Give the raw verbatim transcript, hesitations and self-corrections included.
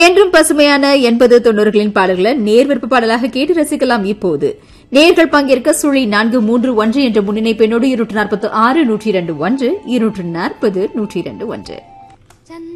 என்றும் பசுமையான எண்பது தொன்னூறுகளின் பாடல்களை நேர்விருப்பு பாடலாக கேட்டு ரசிக்கலாம். இப்போது நேர்கள் பங்கேற்க சுழி நான்கு மூன்று ஒன்று என்ற முன்னிணைப்பெண்ணோடு இருநூற்று நாற்பத்தி ஆறு நூற்றி இரண்டு ஒன்று இருநூற்று நாற்பது நூற்றி இரண்டு ஒன்று